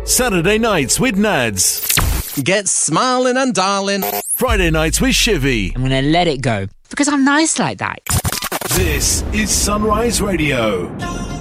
Saturday nights with Nads. Get smiling and darling. Friday nights with Shivy. I'm going to let it go because I'm nice like that. This is Sunrise Radio.